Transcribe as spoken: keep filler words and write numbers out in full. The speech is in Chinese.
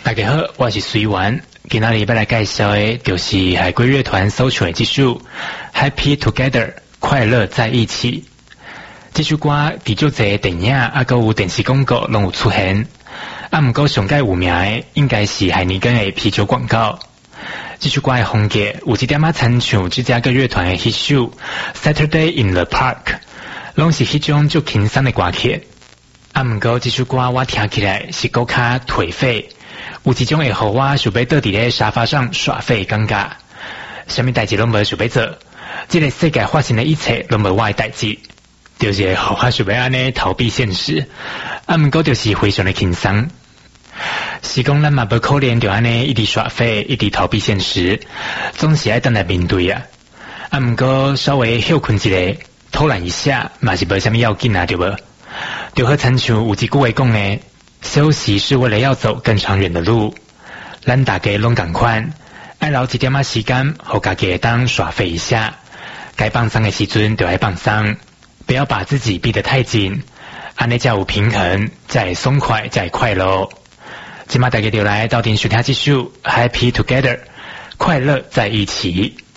大家好，我是水源。今仔日要来介绍的，就是海龟乐团所唱的这首《Happy Together》快乐在一起。这首歌伫足侪电影啊，佮有电视广告拢有出现。啊，毋过上界有名的应该是海尼根的啤酒广告。这首歌的风格有一点仔参像这家个乐团的迄首《Saturday in the Park》，拢是迄种足轻松的歌曲。啊，毋过这首歌我听起来是够较颓废，有一种会互我想要倒伫咧沙发上耍废感觉。啥物代志拢无想要做，这个世界发生的一切拢无我的代志，就是会互我想要安尼逃避现实。啊，毋过就是非常的轻松。是讲咱嘛无可能就安尼一直耍废，一直逃避现实，总是爱等来面对啊。啊，毋过稍微休困一下，偷懒一下，嘛是无啥物要紧啊，对无？就好亲像有一句话讲的，休息是为了要走更长远的路。咱大家拢同款，爱留一点仔时间，互家己会当耍废一下。该放松的时阵就爱放松，不要把自己逼得太紧，安尼才有平衡，才会爽快，才会快乐。今嘛大家就来到底收听这首《Happy Together》，快乐在一起。